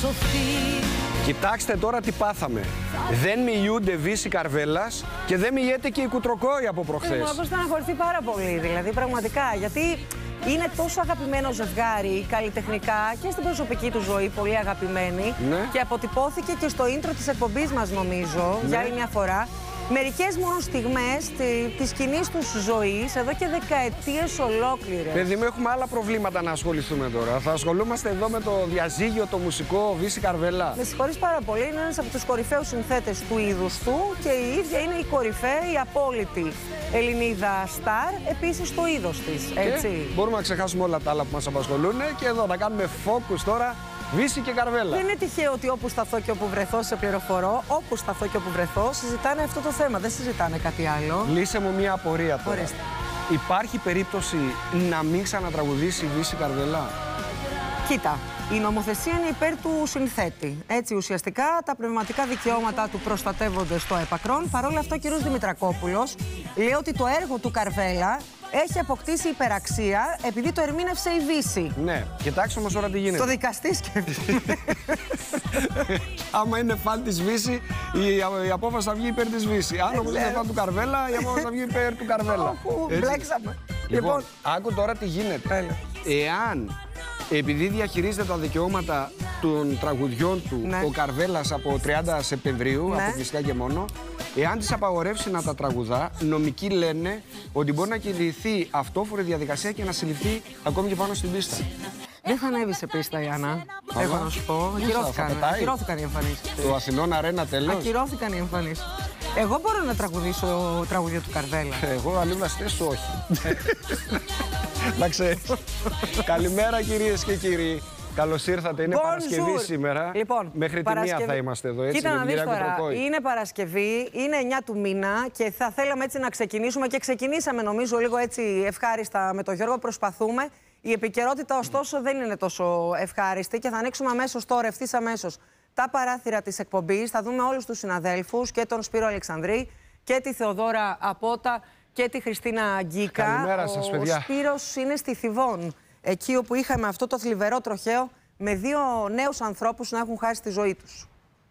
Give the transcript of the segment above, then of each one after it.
Κοιτάξτε τώρα τι πάθαμε. Δεν μοιούνται Βύση Καρβέλας και δεν μοιέται και η Κουτροκόη από προχθές. Μου έχω στεναχωρηθεί πάρα πολύ, δηλαδή πραγματικά. Γιατί είναι τόσο αγαπημένο ζευγάρι καλλιτεχνικά και στην προσωπική του ζωή, πολύ αγαπημένοι. Ναι. Και αποτυπώθηκε και στο intro της εκπομπής μας, νομίζω, για άλλη μια φορά. Μερικές μόνο στιγμές της κοινής τους ζωής, εδώ και δεκαετίες ολόκληρες. Παιδί μου, έχουμε άλλα προβλήματα να ασχοληθούμε τώρα. Θα ασχολούμαστε εδώ με το διαζύγιο, το μουσικό, Βύση Καρβέλα. Με συγχωρείς πάρα πολύ, είναι ένας από τους κορυφαίους συνθέτες του είδους του και η ίδια είναι η κορυφαία, η απόλυτη Ελληνίδα στάρ, επίσης στο είδος της, έτσι. Και μπορούμε να ξεχάσουμε όλα τα άλλα που μας απασχολούν και εδώ να κάνουμε focus τώρα. Βύση και Καρβέλα. Δεν είναι τυχαίο ότι όπου σταθώ και όπου βρεθώ, σε πληροφορώ, όπου σταθώ και όπου βρεθώ, συζητάνε αυτό το θέμα. Δεν συζητάνε κάτι άλλο. Λύσε μου μια απορία τώρα. Ορίστε. Υπάρχει περίπτωση να μην ξανατραγουδήσει η Βύση Καρβέλα? Κοίτα, η νομοθεσία είναι υπέρ του συνθέτη. Έτσι, ουσιαστικά τα πνευματικά δικαιώματα του προστατεύονται στο έπακρον. Παρ' όλα αυτά, ο κ. Δημητρακόπουλος λέει ότι το έργο του Καρβέλα έχει αποκτήσει υπεραξία επειδή το ερμήνευσε η Βύση. Ναι, κοιτάξτε όμως τώρα τι γίνεται. Στο δικαστή σκέφτομαι. Άμα είναι φαν της Βύση, η απόφαση θα βγει υπέρ της Βύση. Αν όμως είναι φαν του Καρβέλα, η απόφαση θα βγει υπέρ του Καρβέλα. Μπλέξαμε. Λοιπόν, άκου τώρα τι γίνεται. Εάν, επειδή διαχειρίζεται τα δικαιώματα των τραγουδιών του ο Καρβέλας από 30 Σεπτεμβρίου, αποκλειστικά και μόνο, εάν της απαγορεύσει να τα τραγουδά, νομικοί λένε ότι μπορεί να κινηθεί αυτόφορη διαδικασία και να συλληφθεί ακόμη και πάνω στην πίστα. Δεν θα ανέβει σε πίστα, Ιάννα. Έχω να σου πω. Ακυρώθηκαν οι εμφανίσεις. Το Αθηνών Αρένα τέλος. Ακυρώθηκαν οι εμφανίσεις. Εγώ μπορώ να τραγουδήσω τραγούδια του Καρβέλα. Εγώ αλλήλαστες όχι. Να ξέρεις. Καλημέρα κυρίες και κύριοι. Καλώς ήρθατε. Είναι Παρασκευή σήμερα. Λοιπόν, μέχρι τη μία θα είμαστε εδώ, έτσι. Κοίτα με να την δεις κυρία τώρα. Κουτροκόη. Είναι Παρασκευή, είναι 9 του μήνα και θα θέλαμε έτσι να ξεκινήσουμε και ξεκινήσαμε νομίζω λίγο έτσι ευχάριστα με τον Γιώργο. Προσπαθούμε. Η επικαιρότητα ωστόσο δεν είναι τόσο ευχάριστη και θα ανοίξουμε αμέσως τώρα, ευθύς αμέσως, τα παράθυρα της εκπομπής. Θα δούμε όλους τους συναδέλφους και τον Σπύρο Αλεξανδρή και τη Θεοδόρα Απότα και τη Χριστίνα Γκίκα. Καλημέρα σας, παιδιά. Ο Σπύρος είναι στη Θηβών, εκεί όπου είχαμε αυτό το θλιβερό τροχαίο με 2 νέους ανθρώπους να έχουν χάσει τη ζωή τους.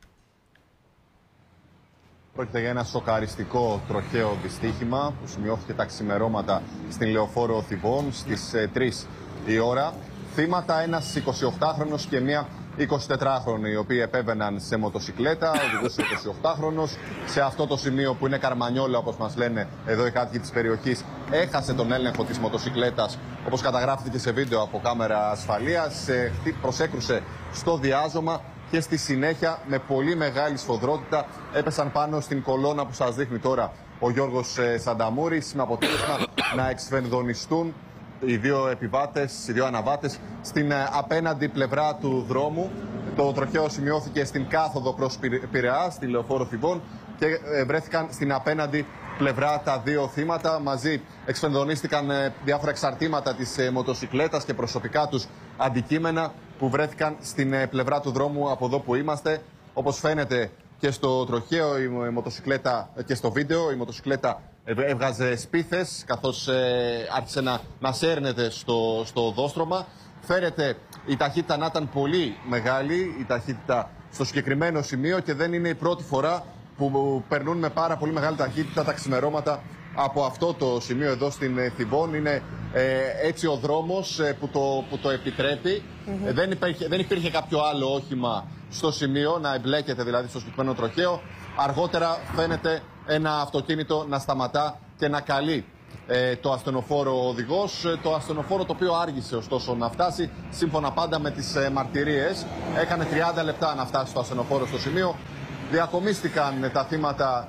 Πρόκειται για ένα σοκαριστικό τροχαίο δυστύχημα που σημειώθηκε τα ξημερώματα στην Λεωφόρο Θηβών στις 3 η ώρα. Θύματα ένας 28χρονος και μία 24χρονη, οι οποίοι επέβαιναν σε μοτοσικλέτα, οδηγούσε 28χρονος. Σε αυτό το σημείο που είναι Καρμανιόλα, όπως μας λένε εδώ οι κάτοικοι της περιοχής, έχασε τον έλεγχο της μοτοσικλέτας, όπως καταγράφηκε σε βίντεο από κάμερα ασφαλείας, προσέκρουσε στο διάζωμα και στη συνέχεια με πολύ μεγάλη σφοδρότητα έπεσαν πάνω στην κολόνα που σας δείχνει τώρα ο Γιώργος Σανταμούρης, με αποτέλεσμα να εξφενδονιστούν οι 2 επιβάτες, οι 2 αναβάτες στην απέναντι πλευρά του δρόμου. Το τροχαίο σημειώθηκε στην κάθοδο προς Πειραιά, στη Λεωφόρο Θηβών, και βρέθηκαν στην απέναντι πλευρά τα 2 θύματα. Μαζί εξφενδονίστηκαν διάφορα εξαρτήματα της μοτοσικλέτας και προσωπικά τους αντικείμενα που βρέθηκαν στην πλευρά του δρόμου από εδώ που είμαστε. Όπως φαίνεται και στο τροχαίο η μοτοσικλέτα και στο βίντεο, η μοτοσικλέτα έβγαζε σπίθες καθώς άρχισε να σέρνεται στο οδόστρωμα. Φέρεται η ταχύτητα να ήταν πολύ μεγάλη, η ταχύτητα στο συγκεκριμένο σημείο, και δεν είναι η πρώτη φορά που περνούν με πάρα πολύ μεγάλη ταχύτητα τα ξημερώματα από αυτό το σημείο εδώ στην Θηβών. Είναι έτσι ο δρόμος που το επιτρέπει. Δεν υπήρχε κάποιο άλλο όχημα στο σημείο να εμπλέκεται δηλαδή στο συγκεκριμένο τροχαίο. Αργότερα φαίνεται ένα αυτοκίνητο να σταματά και να καλεί το ασθενοφόρο οδηγός. Το ασθενοφόρο, το οποίο άργησε ωστόσο να φτάσει, σύμφωνα πάντα με τις μαρτυρίες. Έκανε 30 λεπτά να φτάσει το ασθενοφόρο στο σημείο. Διακομίστηκαν τα θύματα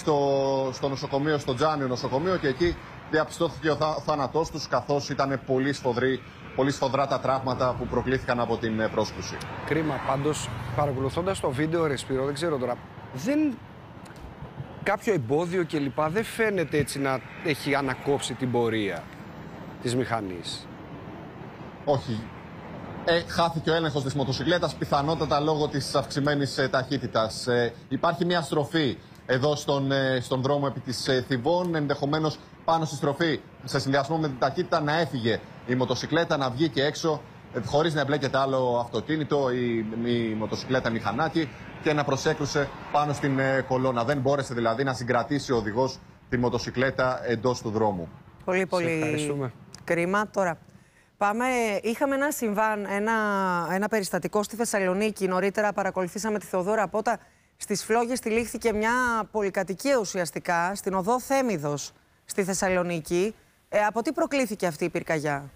στο νοσοκομείο, στο Τζάνιο νοσοκομείο, και εκεί διαπιστώθηκε ο θάνατός τους, καθώς ήταν πολύ σφοδρά τα τραύματα που προκλήθηκαν από την πρόσκρουση. Κρίμα πάντως, παρακολουθώντας το βίντεο, ρε Σπύρο, δεν ξέρω τώρα, κάποιο εμπόδιο κλπ. Δεν φαίνεται έτσι να έχει ανακόψει την πορεία της μηχανής. Όχι. Χάθηκε ο έλεγχος της μοτοσικλέτας, πιθανότατα λόγω της αυξημένης ταχύτητας. Υπάρχει μια στροφή εδώ στον δρόμο επί της Θηβών. Ενδεχομένως πάνω στη στροφή, σε συνδυασμό με την ταχύτητα, να έφυγε η μοτοσικλέτα, να βγει και έξω χωρίς να εμπλέκεται άλλο αυτοκίνητο ή μοτοσυκλέτα μηχανάκι και να προσέκλουσε πάνω στην κολόνα. Δεν μπόρεσε δηλαδή να συγκρατήσει ο οδηγός τη μοτοσυκλέτα εντός του δρόμου. Πολύ κρίμα. Τώρα είχαμε ένα συμβάν, ένα περιστατικό στη Θεσσαλονίκη. Νωρίτερα παρακολουθήσαμε τη Θεοδόρα Πότα. Στις Φλόγες τυλίχθηκε μια πολυκατοικία ουσιαστικά στην οδό Θέμιδος στη Θεσσαλονίκη. Από τι προκλήθηκε αυτή η πυρκαγιά?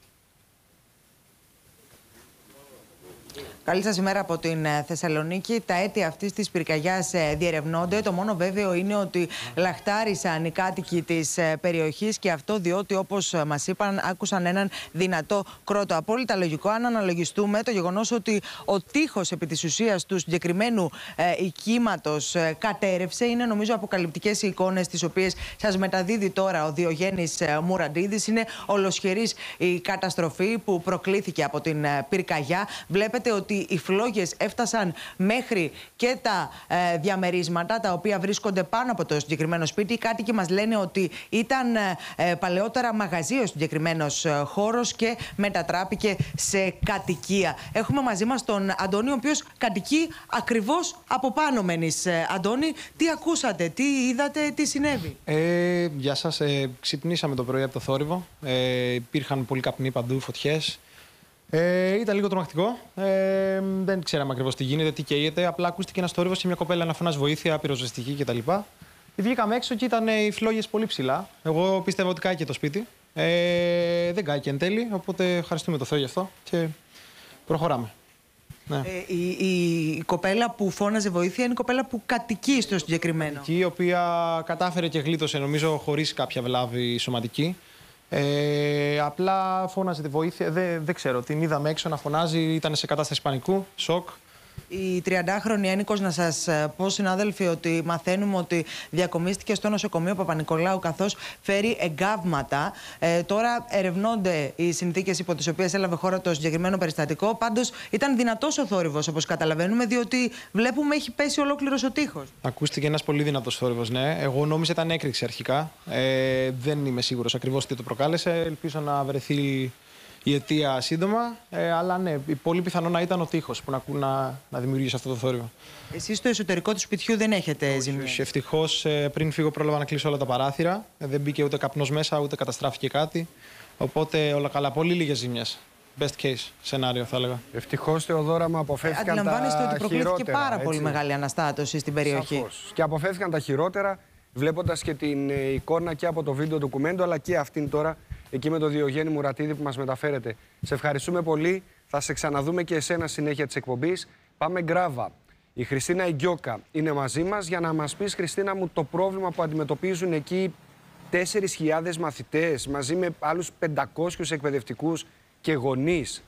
Καλή σας ημέρα από την Θεσσαλονίκη. Τα αίτια αυτής της πυρκαγιάς διερευνώνται. Το μόνο βέβαιο είναι ότι λαχτάρισαν οι κάτοικοι της περιοχής και αυτό διότι, όπως μας είπαν, άκουσαν έναν δυνατό κρότο. Απόλυτα λογικό αν αναλογιστούμε το γεγονός ότι ο τοίχος επί της ουσίας του συγκεκριμένου οικίματος κατέρευσε. Είναι νομίζω αποκαλυπτικές οι εικόνες τις οποίες σας μεταδίδει τώρα ο Διογέννης Μουραντίδης. Είναι ολοσχερής η καταστροφή που προκλήθηκε από την πυρκαγιά. Βλέπετε ότι οι φλόγες έφτασαν μέχρι και τα διαμερίσματα τα οποία βρίσκονται πάνω από το συγκεκριμένο σπίτι. Οι κάτοικοι μας λένε ότι ήταν παλαιότερα μαγαζί ο συγκεκριμένος χώρος και μετατράπηκε σε κατοικία. Έχουμε μαζί μας τον Αντώνη, ο οποίος κατοικεί ακριβώς από πάνω μένεις. Αντώνη, τι ακούσατε, τι είδατε, τι συνέβη? Γεια σας. Ξυπνήσαμε το πρωί από το θόρυβο. Υπήρχαν πολύ καπνοί παντού, φωτιές. Ήταν λίγο τρομακτικό. Δεν ξέραμε ακριβώς τι γίνεται, τι καίγεται. Απλά ακούστηκε ένας θόρυβος και μια κοπέλα να φωνάζει βοήθεια, πυροσβεστική κτλ. Βγήκαμε έξω και ήταν οι φλόγες πολύ ψηλά. Εγώ πίστευα ότι κάηκε το σπίτι. Δεν κάηκε εν τέλει, οπότε ευχαριστούμε το Θεό γι' αυτό και προχωράμε. Ναι. Η κοπέλα που φώναζε βοήθεια είναι η κοπέλα που κατοικεί στο συγκεκριμένο. Η οποία κατάφερε και γλίτωσε, νομίζω, χωρίς κάποια βλάβη σωματική. Απλά φώναζε τη βοήθεια. Δεν ξέρω, την είδαμε έξω να φωνάζει, ήταν σε κατάσταση πανικού, σοκ. Η 30χρονη ένικος, να σας πω, συνάδελφοι, ότι μαθαίνουμε ότι διακομίστηκε στο νοσοκομείο Παπα-Νικολάου καθώς φέρει εγκάβματα. Τώρα ερευνώνται οι συνθήκες υπό τις οποίες έλαβε χώρα το συγκεκριμένο περιστατικό. Πάντως ήταν δυνατός ο θόρυβος, όπως καταλαβαίνουμε, διότι βλέπουμε έχει πέσει ολόκληρος ο τοίχος. Ακούστηκε ένας πολύ δυνατός θόρυβος, ναι. Εγώ νόμιζα ήταν έκρηξη αρχικά. Δεν είμαι σίγουρος ακριβώς τι το προκάλεσε. Ελπίζω να βρεθεί η αιτία σύντομα, αλλά ναι, πολύ πιθανό να ήταν ο τοίχος που να δημιουργήσει αυτό το θόρυβο. Εσείς στο εσωτερικό του σπιτιού δεν έχετε ζημιές? Ευτυχώς πριν φύγω πρόλαβα να κλείσω όλα τα παράθυρα. Δεν μπήκε ούτε καπνός μέσα, ούτε καταστράφηκε κάτι. Οπότε όλα καλά. Πολύ λίγες ζημιές. Best case σενάριο, θα έλεγα. Ευτυχώς, Θεοδόρα μου, αποφεύθηκαν τα χειρότερα. Αντιλαμβάνεστε ότι προκλήθηκε πάρα πολύ μεγάλη αναστάτωση στην περιοχή. Σαφώς. Και αποφεύθηκαν τα χειρότερα, βλέποντας και την εικόνα και από το βίντεο ντοκουμέντο, αλλά και αυτήν τώρα εκεί με τον Διογέννη Μουρατίδη που μας μεταφέρετε. Σε ευχαριστούμε πολύ. Θα σε ξαναδούμε και εσένα συνέχεια της εκπομπής. Πάμε Γκράβα. Η Χριστίνα Ιγκιόκα είναι μαζί μας για να μας πεις, Χριστίνα μου, το πρόβλημα που αντιμετωπίζουν εκεί 4.000 μαθητές μαζί με άλλους 500 εκπαιδευτικούς και γονείς.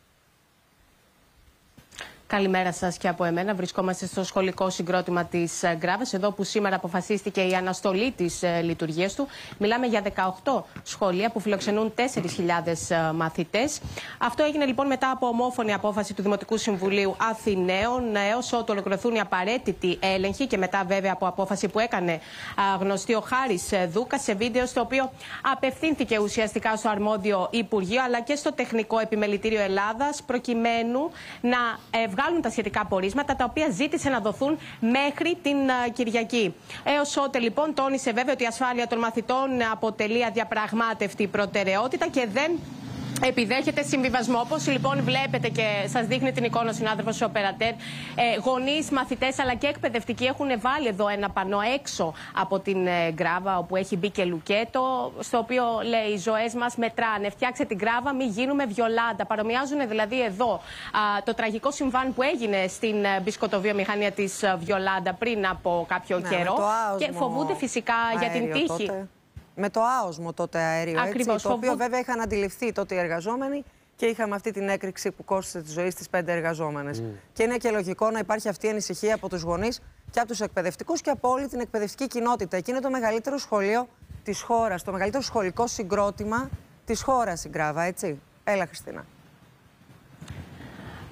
Καλημέρα σας και από εμένα. Βρισκόμαστε στο σχολικό συγκρότημα της Γκράβας, εδώ που σήμερα αποφασίστηκε η αναστολή της λειτουργίας του. Μιλάμε για 18 σχολεία που φιλοξενούν 4.000 μαθητές. Αυτό έγινε λοιπόν μετά από ομόφωνη απόφαση του Δημοτικού Συμβουλίου Αθηναίων, έως ότου ολοκληρωθούν οι απαραίτητοι έλεγχοι και μετά βέβαια από απόφαση που έκανε γνωστή ο Χάρης Δούκας σε βίντεο, στο οποίο απευθύνθηκε ουσιαστικά στο αρμόδιο Υπουργείο αλλά και στο Τεχνικό Επιμελητήριο Ελλάδας, προκειμένου να βγάλουν τα σχετικά πορίσματα, τα οποία ζήτησε να δοθούν μέχρι την Κυριακή. Έως ότε λοιπόν τόνισε βέβαια ότι η ασφάλεια των μαθητών αποτελεί αδιαπραγμάτευτη προτεραιότητα και δεν επιδέχεται συμβιβασμό. Όπως λοιπόν βλέπετε και σας δείχνει την εικόνα ο συνάδελφος ο Περατέρ, γονείς, μαθητές αλλά και εκπαιδευτικοί έχουν βάλει εδώ ένα πανό έξω από την Γκράβα, όπου έχει μπει και λουκέτο, στο οποίο λέει: οι ζωές μας μετράνε. Φτιάξε την Γκράβα, μην γίνουμε Βιολάντα. Παρομοιάζουν δηλαδή εδώ το τραγικό συμβάν που έγινε στην μπισκοτοβιομηχανία της Βιολάντα πριν από κάποιο καιρό. Και φοβούνται φυσικά για την τύχη. Τότε. Με το άοσμο τότε αέριο, Ακριβώς, έτσι, το οποίο βέβαια είχαν αντιληφθεί τότε οι εργαζόμενοι και είχαμε αυτή την έκρηξη που κόστησε τη ζωή στις 5 εργαζόμενες. Και είναι και λογικό να υπάρχει αυτή η ανησυχία από τους γονείς και από τους εκπαιδευτικούς και από όλη την εκπαιδευτική κοινότητα. Εκεί είναι το μεγαλύτερο σχολείο της χώρας, το μεγαλύτερο σχολικό συγκρότημα της χώρας η Γκράβα, έτσι. Έλα, Χριστίνα.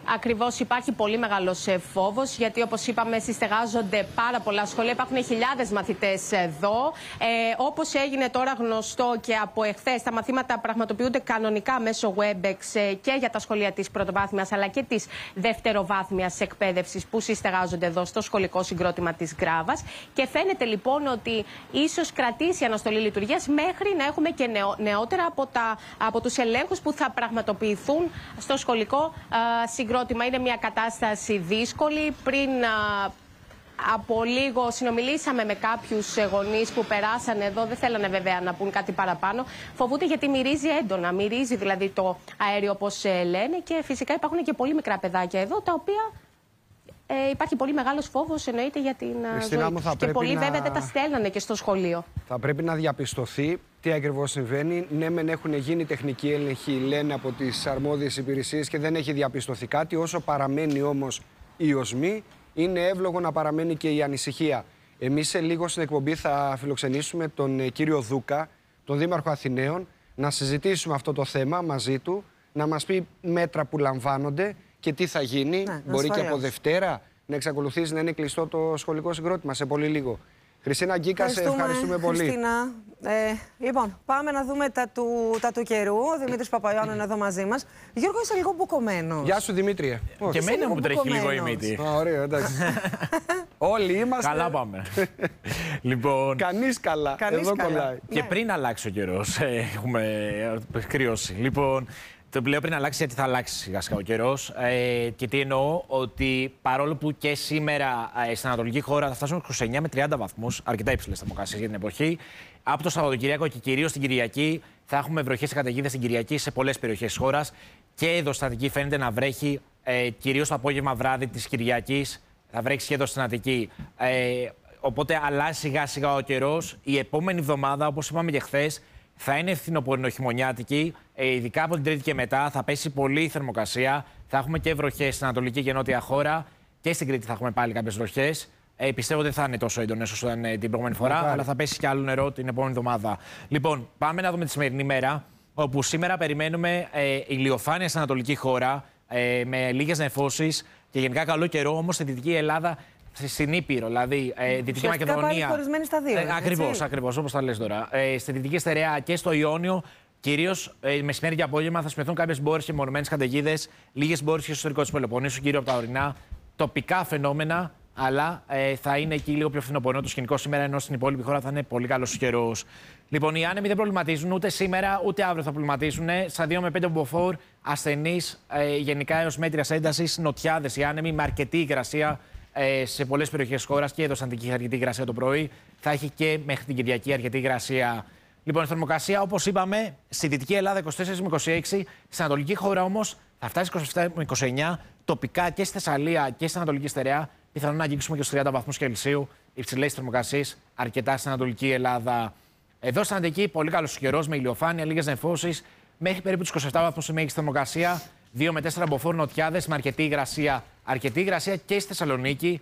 Ακριβώς, υπάρχει πολύ μεγάλος φόβος, γιατί όπως είπαμε συστεγάζονται πάρα πολλά σχολεία, υπάρχουν χιλιάδες μαθητές εδώ. Όπως έγινε τώρα γνωστό και από εχθές, τα μαθήματα πραγματοποιούνται κανονικά μέσω WebEx και για τα σχολεία της πρωτοβάθμιας αλλά και της δευτεροβάθμιας εκπαίδευσης που συστεγάζονται εδώ στο σχολικό συγκρότημα της Γκράβας. Και φαίνεται λοιπόν ότι ίσως κρατήσει η αναστολή λειτουργίας μέχρι να έχουμε και νεότερα από τους ελέγχους που θα πραγματοποιηθούν στο σχολικό συγκρότημα. Είναι μια κατάσταση δύσκολη. Πριν από λίγο συνομιλήσαμε με κάποιους γονείς που περάσανε εδώ. Δεν θέλανε βέβαια να πούν κάτι παραπάνω. Φοβούνται γιατί μυρίζει έντονα. Μυρίζει δηλαδή το αέριο, όπως λένε. Και φυσικά υπάρχουν και πολύ μικρά παιδάκια εδώ, τα οποία υπάρχει πολύ μεγάλος φόβος, εννοείται, για την ζωή. Και πολλοί βέβαια δεν τα στέλνανε και στο σχολείο. Θα πρέπει να διαπιστωθεί τι ακριβώς συμβαίνει. Ναι, μεν έχουν γίνει τεχνικοί έλεγχοι, λένε, από τις αρμόδιες υπηρεσίες και δεν έχει διαπιστωθεί κάτι. Όσο παραμένει όμως η οσμή, είναι εύλογο να παραμένει και η ανησυχία. Εμείς σε λίγο στην εκπομπή θα φιλοξενήσουμε τον κύριο Δούκα, τον Δήμαρχο Αθηναίων, να συζητήσουμε αυτό το θέμα μαζί του, να μας πει μέτρα που λαμβάνονται και τι θα γίνει. Μπορεί και από Δευτέρα να εξακολουθήσει να είναι κλειστό το σχολικό συγκρότημα σε πολύ λίγο. Χριστίνα Γκίκα, σε ευχαριστούμε πολύ. Χριστίνα. Λοιπόν, πάμε να δούμε τα του καιρού. Ο Δημήτρης Παπαϊωάννου είναι εδώ μαζί μας. Γιώργο, είσαι λίγο μπουκωμένο. Γεια σου, Δημήτριε. Και εμένα μου τρέχει λίγο η μύτη. Ωραία, εντάξει. Όλοι είμαστε. Καλά πάμε. Λοιπόν, κανείς καλά. Εδώ κολλάει. Και πριν αλλάξει ο καιρός, έχουμε κρυώσει. Λοιπόν, το λέω πριν αλλάξει, γιατί θα αλλάξει σιγά σιγά ο καιρός. Και τι εννοώ, ότι παρόλο που και σήμερα στην ανατολική χώρα θα φτάσουμε 29 με 30 βαθμούς, αρκετά υψηλές θερμοκρασίες για την εποχή, από το Σαββατοκυριακό και κυρίως την Κυριακή θα έχουμε βροχές και καταιγίδες στην Κυριακή σε πολλές περιοχές της χώρας. Και εδώ στην Αττική φαίνεται να βρέχει κυρίως το απόγευμα βράδυ της Κυριακής, θα βρέξει σχεδόν στην Αττική. Οπότε αλλάζει σιγά σιγά ο καιρός. Η επόμενη εβδομάδα, όπως είπαμε και χθες, θα είναι φθινοπορεινοχειμωνιάτικη, ειδικά από την Τρίτη και μετά. Θα πέσει πολύ η θερμοκρασία. Θα έχουμε και βροχές στην ανατολική και νότια χώρα. Και στην Κρήτη θα έχουμε πάλι κάποιες βροχές. Πιστεύω ότι δεν θα είναι τόσο έντονες όσο ήταν την προηγούμενη φορά, αλλά θα πέσει και άλλο νερό την επόμενη εβδομάδα. Λοιπόν, πάμε να δούμε τη σημερινή μέρα, όπου σήμερα περιμένουμε ηλιοφάνεια στην ανατολική χώρα, με λίγες νεφώσεις και γενικά καλό καιρό, όμως στη Δυτική Ελλάδα. Στην Ήπειρο, δηλαδή Δυτική Μακεδονία. Χωρισμένη στα δύο. Ακριβώς, όπως τα λες τώρα. Στη Δυτική Στερεά και στο Ιόνιο, κυρίως μεσημέρι και απόγευμα, θα σημειωθούν κάποιες μπόρες και μονομένες καταιγίδες, λίγες μπόρες και στο ιστορικό της Πελοποννήσου, γύρω από τα ορεινά. Τοπικά φαινόμενα, αλλά θα είναι εκεί λίγο πιο φθινοπορεινό το σκηνικό σήμερα, ενώ στην υπόλοιπη χώρα θα είναι πολύ καλός καιρός. Λοιπόν, οι άνεμοι δεν προβληματίζουν ούτε σήμερα ούτε αύριο θα προβληματίζουν. Στα 2 με 5 μποφόρ, ασθενείς, γενικά έως μέτριας έντασης, νοτιάδες οι άνεμοι με αρκετή υγρασία. Σε πολλές περιοχές της χώρας και εδώ στην Αττική αρκετή υγρασία το πρωί. Θα έχει και μέχρι την Κυριακή αρκετή υγρασία. Λοιπόν, η θερμοκρασία, όπως είπαμε, στη Δυτική Ελλάδα 24 με 26, στην Ανατολική χώρα όμως θα φτάσει 27 με 29, τοπικά και στη Θεσσαλία και στην Ανατολική Στερεά. Πιθανόν να αγγίξουμε και στους 30 βαθμούς Κελσίου. Υψηλές θερμοκρασίες αρκετά στην Ανατολική Ελλάδα. Εδώ στην Αττική, πολύ καλός καιρός με ηλιοφάνεια, λίγες νεφώσεις, μέχρι περίπου τους 27 βαθμούς η μέγιστη θερμοκρασία. 2 με 4 μποφόρ νοτιάδες με αρκετή υγρασία. Αρκετή υγρασία και στη Θεσσαλονίκη,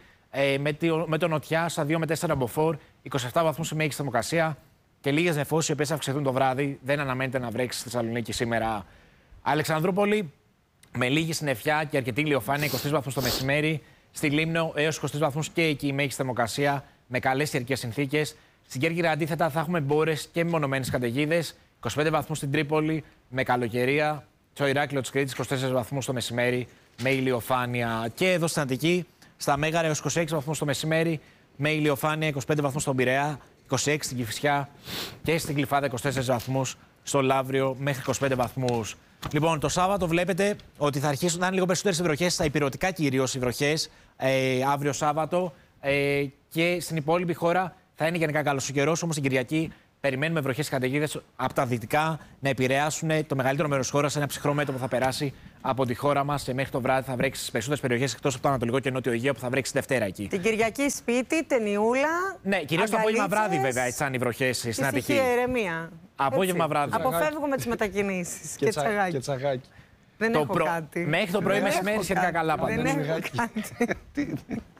με το νοτιά στα 2 με 4 μποφόρ, 27 βαθμούς η μέγιστη θερμοκρασία και λίγες νεφώσεις οι οποίες θα αυξηθούν το βράδυ. Δεν αναμένεται να βρέξει στη Θεσσαλονίκη σήμερα. Αλεξανδρούπολη, με λίγη συννεφιά και αρκετή ηλιοφάνεια, 23 βαθμούς το μεσημέρι. Στη Λίμνο, έως 23 βαθμούς και εκεί η μέγιστη θερμοκρασία, με καλές καιρικές συνθήκες. Στην Κέρκυρα, αντίθετα, θα έχουμε μπόρες και μεμονωμένες καταιγίδες. 25 βαθμούς στην Τρίπολη, με καλοκαιρία. Στο Ηράκλειο της Κρήτης, 24 βαθμούς το μεσημέρι, με ηλιοφάνεια. Και εδώ στην Αττική, στα Μέγαρα, έως 26 βαθμούς το μεσημέρι, με ηλιοφάνεια, 25 βαθμούς στον Πειραιά, 26 στην Κηφισιά και στην Γλυφάδα, 24 βαθμούς στο Λαύριο, μέχρι 25 βαθμούς. Λοιπόν, το Σάββατο βλέπετε ότι θα αρχίσουν να είναι λίγο περισσότερες οι βροχές, στα ηπειρωτικά κυρίως οι βροχές, αύριο Σάββατο. Και στην υπόλοιπη χώρα θα είναι γενικά καλός ο καιρός, όμως την Κυριακή περιμένουμε βροχές και καταιγίδες από τα δυτικά να επηρεάσουν το μεγαλύτερο μέρος της χώρας. Ένα ψυχρό μέτωπο θα περάσει από τη χώρα μας και μέχρι το βράδυ θα βρέξει στις περισσότερες περιοχές εκτός από το Ανατολικό και Νότιο Αιγαίο που θα βρέξει Δευτέρα εκεί. Την Κυριακή σπίτι, τενιούλα. Ναι, κυρίως το απόγευμα βράδυ βέβαια έτσι σαν οι βροχές στην Αττική. Και ηρεμία. Απόγευμα βράδυ. Αποφεύγουμε τις μετακινήσεις και τσαγάκι. Δεν έχω κάτι. Μέχρι το πρωί μεσημέρι σχετικά καλά πάντα. Δεν έχω κάτι.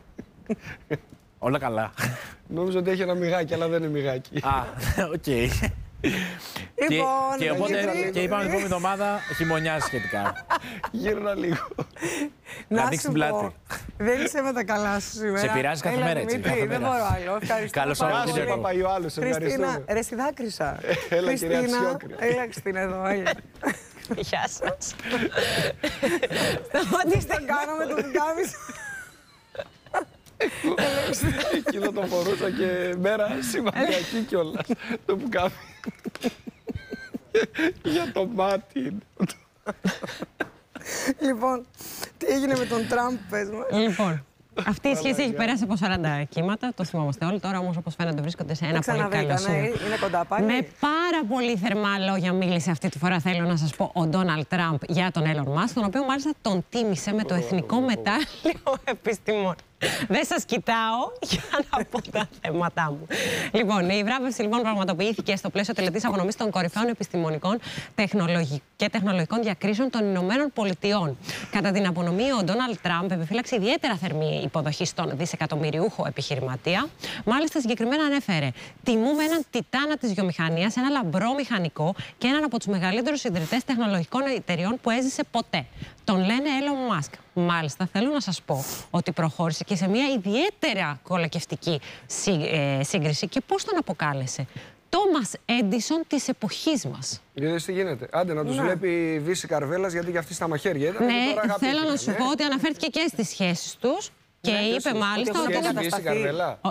Όλα καλά. Νόμιζα ότι έχει ένα μυγάκι, αλλά δεν είναι μυγάκι. Α, οκ. Και είπαμε την επόμενη εβδομάδα χειμωνιάζει σχετικά. Γύρνα λίγο. Να δείξει την πλάτη. Δεν είσαι με τα καλά σου σήμερα. Σε πειράζει κάθε μέρα έτσι. Δεν μπορώ άλλο. Ευχαριστώ. Καλώς ήρθατε. Χριστίνα, ρε στη δάκρυσα. Έλα, κυρία Αξιόκρη. Έλα, Χριστίνα, εδώ. Γεια σας. Σταματήστε να κάνουμε το πουκάμισο. Εκείνο το φορούσα και μέρα σημαντική κιόλας. Το πουκάμι. Για το μάτι. Λοιπόν, τι έγινε με τον Τραμπ, πες μας. Λοιπόν, αυτή η σχέση έχει περάσει από 40 κύματα, το θυμόμαστε όλοι. Τώρα όμως, όπως φαίνεται, βρίσκονται σε ένα πολύ καλό σημείο. Είναι κοντά πάλι. Με πάρα πολύ θερμά λόγια μίλησε αυτή τη φορά, θέλω να σας πω, ο Ντόναλντ Τραμπ για τον Έλλον Μάσκ, τον οποίο μάλιστα τον τίμησε με το Εθνικό Μετάλλιο Επιστημών. Δεν σας κοιτάω για να πω τα θέματά μου. Λοιπόν, η βράβευση πραγματοποιήθηκε στο πλαίσιο τελετής απονομής των κορυφαίων επιστημονικών και τεχνολογικών διακρίσεων των Ηνωμένων Πολιτειών. Κατά την απονομή, ο Ντόναλντ Τραμπ επιφύλαξε ιδιαίτερα θερμή υποδοχή στον δισεκατομμυριούχο επιχειρηματία. Μάλιστα, συγκεκριμένα ανέφερε: τιμούμε έναν τιτάνα της βιομηχανίας, ένα λαμπρό μηχανικό και έναν από τους μεγαλύτερους ιδρυτές τεχνολογικών εταιριών που έζησε ποτέ. Τον λένε Elon Musk. Μάλιστα, θέλω να σας πω ότι προχώρησε και σε μια ιδιαίτερα κολακευτική σύγκριση. Και πώς τον αποκάλεσε? Τόμας Έντισον της εποχής μας. Είδες τι γίνεται. Άντε να τους βλέπει Βύση Καρβέλας, γιατί και αυτή στα μαχαίρια ήταν. Ναι, θέλω να σου πω ότι αναφέρθηκε και στις σχέσεις τους. Και είπε μάλιστα ότι έχουν αποκατασταθεί.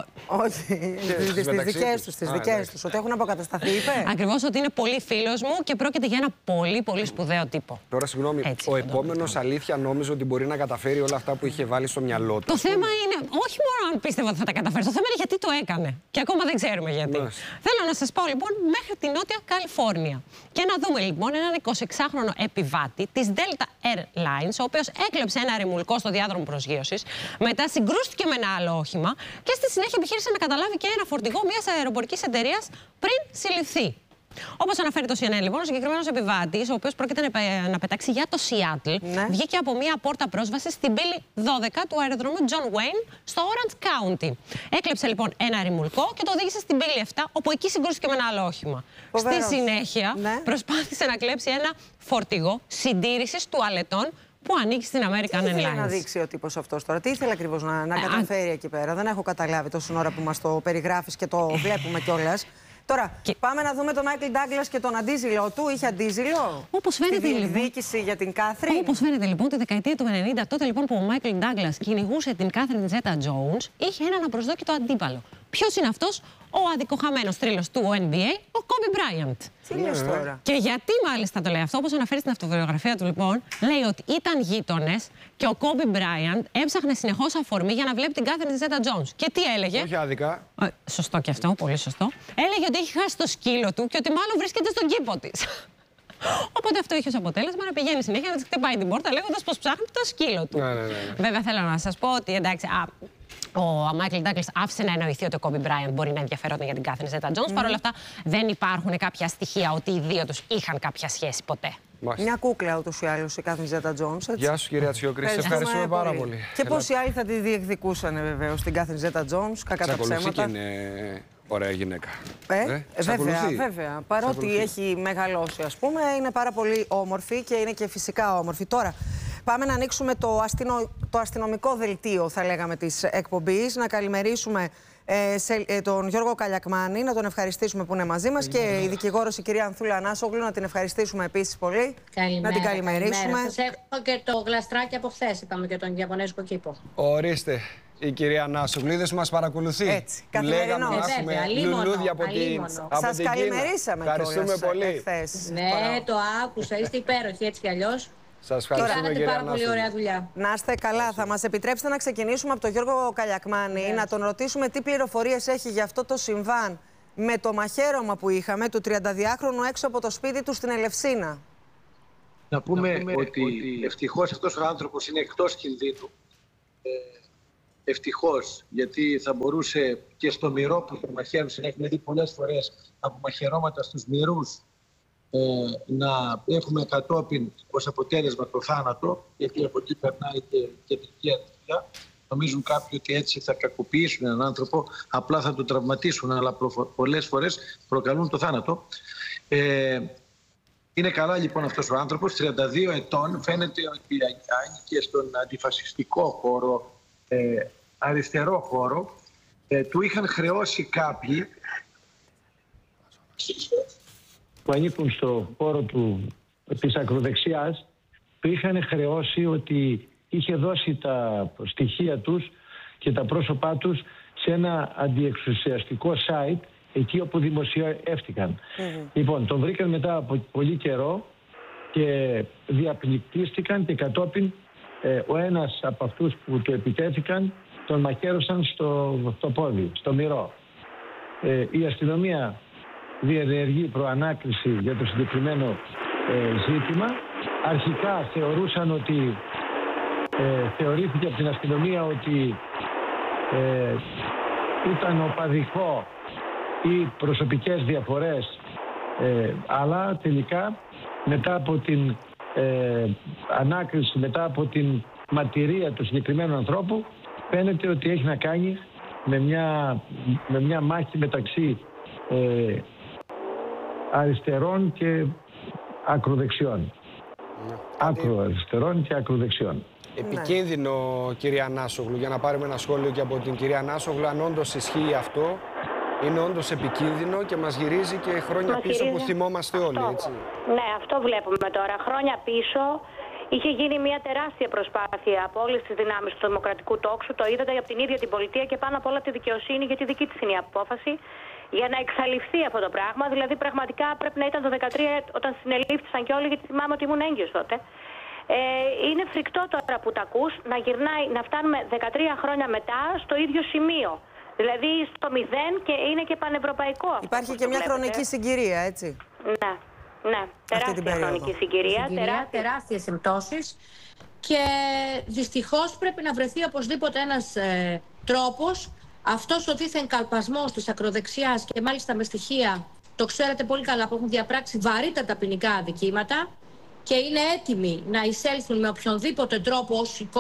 Όχι, στις δικές τους. Ότι έχουν αποκατασταθεί, είπε. Ακριβώς, ότι είναι πολύ φίλος μου και πρόκειται για ένα πολύ πολύ σπουδαίο τύπο. Τώρα, συγγνώμη, ο επόμενος αλήθεια νόμιζε ότι μπορεί να καταφέρει όλα αυτά που είχε βάλει στο μυαλό του. Το θέμα είναι, όχι μόνο αν πίστευε ότι θα τα καταφέρει, το θέμα είναι γιατί το έκανε. Και ακόμα δεν ξέρουμε γιατί. Θέλω να σας πάω λοιπόν μέχρι τη Νότια Καλιφόρνια. Και να δούμε λοιπόν έναν 26χρονο επιβάτη της Delta Airlines, ο οποίος έκλεψε ένα ρημουλκό στο διάδρομο προσγείωσης. Μετά συγκρούστηκε με ένα άλλο όχημα και στη συνέχεια επιχείρησε να καταλάβει και ένα φορτηγό μιας αεροπορικής εταιρείας πριν συλληφθεί. Όπως αναφέρει το CNN, λοιπόν, ο συγκεκριμένος επιβάτης, ο οποίος πρόκειται να πετάξει για το Σιάτλ, βγήκε από μια πόρτα πρόσβασης στην πύλη 12 του αεροδρομίου John Wayne στο Orange County. Έκλεψε λοιπόν ένα ρημουλκό και το οδήγησε στην πύλη 7, όπου εκεί συγκρούστηκε με ένα άλλο όχημα. Στη συνέχεια προσπάθησε να κλέψει ένα φορτηγό συντήρησης τουαλετών που ανήκει στην American Airlines. Τι ήθελε να δείξει ο τύπος αυτός τώρα, τι ήθελε ακριβώς να καταφέρει εκεί πέρα? Δεν έχω καταλάβει τόση ώρα που μας το περιγράφεις και το βλέπουμε κιόλας. Τώρα, πάμε να δούμε τον Μάικλ Ντάγκλας και τον αντίζηλο του. Είχε αντίζηλο. Όπως φαίνεται, στη διεκδίκηση για την Κάθριν. Όπως φαίνεται λοιπόν, τη δεκαετία του 90, τότε λοιπόν που ο Μάικλ Ντάγκλας κυνηγούσε την Κάθριν Ζέτα Τζόουνς, είχε έναν απροσδόκητο αντίπαλο. Ποιος είναι αυτός? Ο αδικοχαμένος θρύλος του NBA, ο Κόμπι Μπράιαντ. Τι λες τώρα? Και γιατί μάλιστα το λέει αυτό? Όπως αναφέρει στην αυτοβιογραφία του, λοιπόν, λέει ότι ήταν γείτονες και ο Κόμπι Μπράιαντ έψαχνε συνεχώς αφορμή για να βλέπει την Κάθριν Ζέτα Τζόουνς. Και τι έλεγε? Όχι άδικα. Σωστό και αυτό, πολύ σωστό. Έλεγε ότι έχει χάσει το σκύλο του και ότι μάλλον βρίσκεται στον κήπο της. Οπότε αυτό είχε ως αποτέλεσμα να πηγαίνει συνέχεια να της χτυπάει την πόρτα λέγοντας πως ψάχνει το σκύλο του. Βέβαια, θέλω να σας πω ότι εντάξει. Ο Μάικλ Ντάγκλας άφησε να εννοηθεί ότι ο Κόμπι Μπράιαντ μπορεί να ενδιαφερόταν για την Κάθριν Ζέτα Τζόουνς. Παρ' όλα αυτά, δεν υπάρχουν κάποια στοιχεία ότι οι δύο τους είχαν κάποια σχέση ποτέ. Μια κούκλα ούτως ή άλλως η Κάθριν Ζέτα Τζόουνς. Γεια σου, κυρία Τσιόκρη. Σε ευχαριστούμε πάρα πολύ. Και πόσοι άλλοι θα τη διεκδικούσαν βεβαίως την Κάθριν Ζέτα Τζόουνς, κακά τα ψέματα. Και είναι ωραία γυναίκα. Βέβαια. Παρότι έχει μεγαλώσει, ας πούμε, είναι πάρα πολύ όμορφη και είναι και φυσικά όμορφη. Τώρα, πάμε να ανοίξουμε το αστυνομικό δελτίο, θα λέγαμε, της εκπομπής. Να καλημερίσουμε τον Γιώργο Καλιακμάνη, να τον ευχαριστήσουμε που είναι μαζί μας, και η δικηγόρος η κυρία Ανθούλα Ανάσογλου, να την ευχαριστήσουμε επίσης πολύ. Καλημέρα, να την καλημερίσουμε. Σας έχω και το γλαστράκι από χθες, είπαμε, και τον Ιαπωνέζικο κήπο. Ορίστε. Η κυρία Ανάσογλου, είδες, μας παρακολουθεί. Έτσι, καθημερινό. Έχουμε λουλούδια από την Σας καλημερίσαμε κιόλας. Ευχαριστούμε πολύ. Ναι, το άκουσα. Είστε υπέροχοι έτσι κι αλλιώς. Σας ευχαριστούμε, κάνατε πάρα πολύ ωραία δουλειά. Να είστε καλά. Θα μας επιτρέψετε να ξεκινήσουμε από τον Γιώργο Καλιακμάνη, να τον ρωτήσουμε τι πληροφορίες έχει για αυτό το συμβάν με το μαχαίρωμα που είχαμε του 32χρονου έξω από το σπίτι του στην Ελευσίνα. Να πούμε ότι ευτυχώς αυτός ο άνθρωπος είναι εκτός κινδύνου. Ευτυχώς, γιατί θα μπορούσε και στο μυρό που το μαχαίρωσε, έχουμε δει πολλές φορές από μαχαιρώματα στους μυρούς, να έχουμε κατόπιν ως αποτέλεσμα το θάνατο, γιατί από εκεί περνάει και η κεντρική αρτηρία. Νομίζουν κάποιοι ότι έτσι θα κακοποιήσουν έναν άνθρωπο, απλά θα τον τραυματίσουν, αλλά πολλές φορές προκαλούν το θάνατο. Είναι καλά λοιπόν αυτός ο άνθρωπος, 32 ετών, φαίνεται ότι άνοιγε στον αντιφασιστικό χώρο, αριστερό χώρο. Του είχαν χρεώσει κάποιοι που ανήκουν στο χώρο της ακροδεξιάς, που είχαν χρεώσει ότι είχε δώσει τα στοιχεία τους και τα πρόσωπά τους σε ένα αντιεξουσιαστικό site, εκεί όπου δημοσιεύτηκαν. Λοιπόν, τον βρήκαν μετά από πολύ καιρό και διαπληκτίστηκαν και κατόπιν ο ένας από αυτούς που του επιτέθηκαν τον μαχαίρωσαν στο πόδι, στο μυρό. Η αστυνομία διενεργεί προανάκριση για το συγκεκριμένο ζήτημα. Αρχικά θεωρούσαν ότι θεωρήθηκε από την αστυνομία ότι ήταν οπαδικό ή προσωπικές διαφορές, αλλά τελικά μετά από την ανάκριση, μετά από την μαρτυρία του συγκεκριμένου ανθρώπου, φαίνεται ότι έχει να κάνει με μια μάχη μεταξύ αριστερών και ακροδεξιών. Ακροαριστερών και ακροδεξιών. Επικίνδυνο, κυρία Ανάσογλου, για να πάρουμε ένα σχόλιο και από την κυρία Ανάσογλου, αν όντως ισχύει αυτό, είναι όντως επικίνδυνο και μας γυρίζει και χρόνια πίσω που θυμόμαστε όλοι, έτσι. Ναι, αυτό βλέπουμε τώρα. Χρόνια πίσω είχε γίνει μια τεράστια προσπάθεια από όλες τις δυνάμεις του δημοκρατικού τόξου. Το είδατε από την ίδια την πολιτεία και πάνω απ' όλα τη δικαιοσύνη, γιατί δική της είναι η απόφαση, για να εξαλειφθεί αυτό το πράγμα. Δηλαδή, πραγματικά πρέπει να ήταν το 2013 όταν συνελήφθησαν και όλοι, γιατί θυμάμαι ότι ήμουν έγκυος τότε. Είναι φρικτό τώρα που τα ακούς να φτάνουμε 13 χρόνια μετά στο ίδιο σημείο. Δηλαδή στο 0 και είναι και πανευρωπαϊκό. Υπάρχει και μια χρονική συγκυρία, έτσι. Ναι, τεράστια χρονική συγκυρία, τεράστιες συμπτώσεις. Και δυστυχώς πρέπει να βρεθεί οπωσδήποτε ένας τρόπος, αυτός ο δίθεν καλπασμός της ακροδεξιάς και μάλιστα με στοιχεία, το ξέρετε πολύ καλά, που έχουν διαπράξει βαρύτατα ποινικά αδικήματα και είναι έτοιμοι να εισέλθουν με οποιονδήποτε τρόπο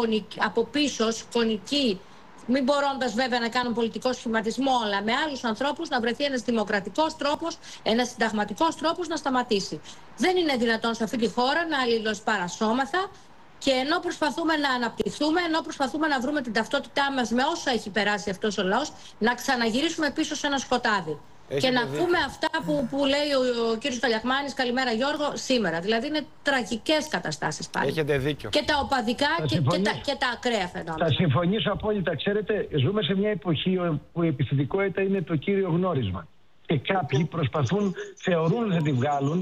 από πίσω, ως εικονική, μην μπορώντας βέβαια να κάνουν πολιτικό σχηματισμό, αλλά με άλλους ανθρώπους να βρεθεί ένας δημοκρατικός τρόπος, ένας συνταγματικός τρόπος να σταματήσει. Δεν είναι δυνατόν σε αυτή τη χώρα να αλληλοσπαρασώμεθα και ενώ προσπαθούμε να αναπτυχθούμε, ενώ προσπαθούμε να βρούμε την ταυτότητά μας με όσα έχει περάσει αυτός ο λαός, να ξαναγυρίσουμε πίσω σε ένα σκοτάδι. Και να πούμε αυτά που λέει ο κύριος Ταλιαχμάνης, καλημέρα Γιώργο, σήμερα. Δηλαδή είναι τραγικές καταστάσεις πάλι. Έχετε δίκιο. Και τα οπαδικά και τα ακραία φαινόμενα. Θα συμφωνήσω απόλυτα. Ξέρετε, ζούμε σε μια εποχή που η επιθετικότητα είναι το κύριο γνώρισμα. Και κάποιοι προσπαθούν, θεωρούν να τη βγάλουν,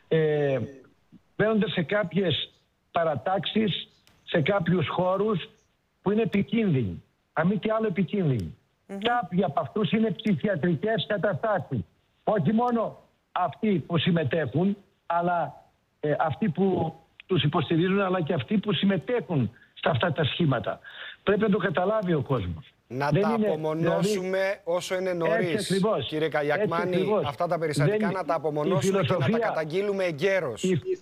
μπαίνοντας σε κάποιες παρατάξεις, σε κάποιους χώρους που είναι επικίνδυνοι. Αν μη τι άλλο επικίνδυνοι. Κάποιοι από αυτούς είναι ψυχιατρικές καταστάσεις. Όχι μόνο αυτοί που συμμετέχουν, αλλά αυτοί που τους υποστηρίζουν, αλλά και αυτοί που συμμετέχουν σε αυτά τα σχήματα. Πρέπει να το καταλάβει ο κόσμος. Να τα απομονώσουμε όσο είναι νωρίς. Κύριε Καλιακμάνη, αυτά τα περιστατικά να τα απομονώσουμε και να τα καταγγείλουμε εγκαίρως.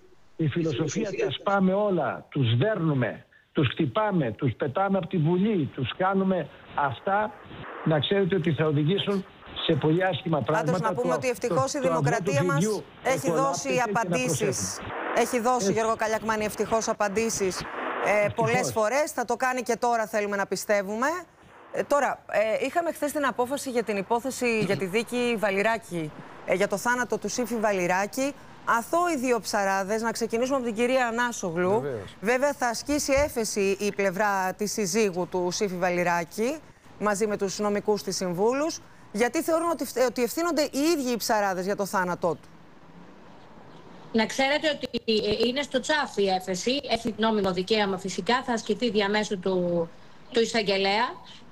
Η φιλοσοφία τα σπάμε όλα, τους δέρνουμε, τους χτυπάμε, τους πετάμε από τη Βουλή, τους κάνουμε αυτά, να ξέρετε ότι θα οδηγήσουν σε πολύ άσχημα πράγματα. Πάντως να πούμε ότι ευτυχώς η δημοκρατία μας έχει δώσει απαντήσεις. Έχει δώσει, Γιώργο Καλιακμάνη, ευτυχώς απαντήσεις πολλές φορές. Θα το κάνει και τώρα, θέλουμε να πιστεύουμε. Τώρα, είχαμε χθες την απόφαση για την υπόθεση για τη δίκη Βαλιράκη, για το θάνατο του Σύφη Βαλιράκη. Αθώοι δύο ψαράδες, να ξεκινήσουμε από την κυρία Ανάσογλου. Βέβαια θα ασκήσει έφεση η πλευρά της συζύγου του Σύφη Βαλιράκη, μαζί με τους νομικούς της συμβούλους, γιατί θεωρούν ότι ευθύνονται οι ίδιοι οι ψαράδες για το θάνατό του. Να ξέρετε ότι είναι στο τσάφι η έφεση, έχει νόμιμο δικαίωμα φυσικά, θα ασκηθεί διαμέσου του εισαγγελέα,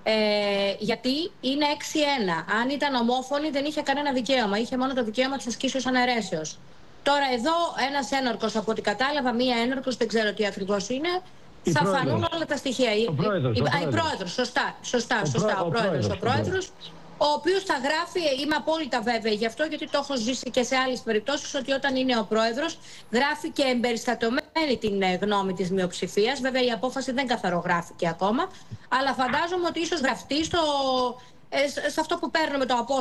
γιατί είναι 6-1. Αν ήταν ομόφωνη δεν είχε κανένα δικαίωμα, είχε μόνο το δικαίωμα της ασκήσεως αναιρέσεως. Τώρα εδώ ένας ένορκος, από ό,τι κατάλαβα, μία ένορκος, δεν ξέρω τι ακριβώς είναι, θα φανούν όλα τα στοιχεία. Ο πρόεδρος. Σωστά, ο πρόεδρος, ο οποίος θα γράφει, είμαι απόλυτα βέβαιη γι' αυτό, γιατί το έχω ζήσει και σε άλλες περιπτώσεις, ότι όταν είναι ο πρόεδρος γράφει και εμπεριστατωμένη την γνώμη της μειοψηφίας. Βέβαια η απόφαση δεν καθαρογράφηκε ακόμα, αλλά φαντάζομαι ότι ίσως γραφτεί σε αυτό που παίρνουμε το απόσταση